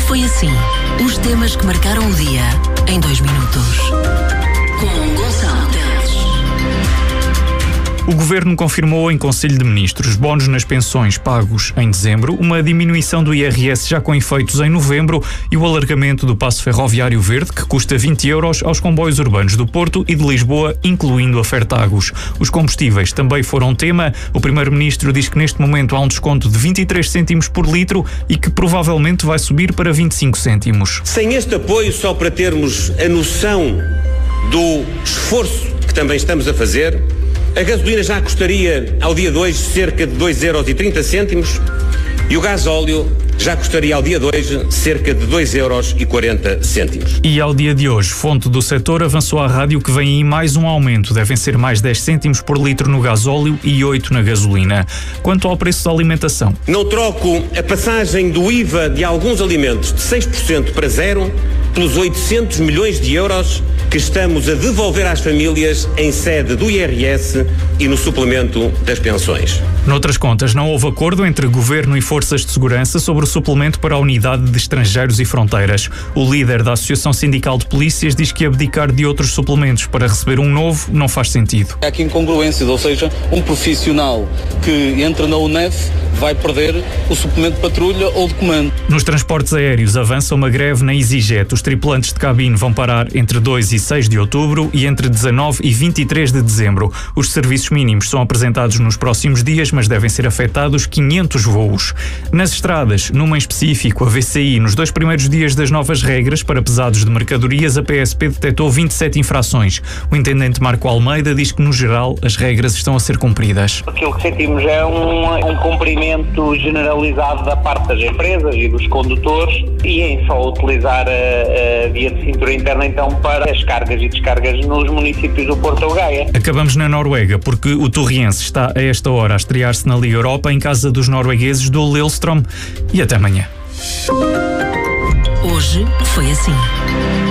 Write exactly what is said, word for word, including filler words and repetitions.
foi assim. Os temas que marcaram o dia em dois minutos. Com Gonçalo Teles. O Governo confirmou em Conselho de Ministros bónus nas pensões pagos em dezembro, uma diminuição do I R S já com efeitos em novembro e o alargamento do passo ferroviário verde, que custa vinte euros aos comboios urbanos do Porto e de Lisboa, incluindo a Fertagos. Os combustíveis também foram tema. O Primeiro-Ministro diz que neste momento há um desconto de vinte e três cêntimos por litro e que provavelmente vai subir para vinte e cinco cêntimos. Sem este apoio, só para termos a noção do esforço que também estamos a fazer, a gasolina já custaria ao dia de hoje cerca de dois euros e trinta cêntimos e o gasóleo já custaria ao dia de hoje cerca de dois euros e quarenta cêntimos. E ao dia de hoje, fonte do setor avançou à rádio que vem aí mais um aumento. Devem ser mais dez cêntimos por litro no gasóleo e oito na gasolina. Quanto ao preço da alimentação? Não troco a passagem do I V A de alguns alimentos de seis por cento para zero pelos oitocentos milhões de euros que estamos a devolver às famílias em sede do I R S e no suplemento das pensões. Noutras contas, não houve acordo entre Governo e Forças de Segurança sobre o suplemento para a Unidade de Estrangeiros e Fronteiras. O líder da Associação Sindical de Polícias diz que abdicar de outros suplementos para receber um novo não faz sentido. Há aqui incongruências, ou seja, um profissional que entra na U N E F vai perder o suplemento de patrulha ou de comando. Nos transportes aéreos avança uma greve na EasyJet. Os tripulantes de cabine vão parar entre dois e seis de outubro e entre dezanove e vinte e três de dezembro. Os serviços mínimos são apresentados nos próximos dias, mas devem ser afetados quinhentos voos. Nas estradas, numa em específico, a V C I, nos dois primeiros dias das novas regras para pesados de mercadorias, a P S P detectou vinte e sete infrações. O intendente Marco Almeida diz que, no geral, as regras estão a ser cumpridas. Aquilo que sentimos é um, um cumprimento generalizado da parte das empresas e dos condutores e em só utilizar a, a via de cintura interna então para as cargas e descargas nos municípios do Porto ou Gaia. Acabamos na Noruega porque o Torriense está a esta hora a estrear-se na Liga Europa em casa dos noruegueses do Lillestrøm. E até amanhã. Hoje foi assim.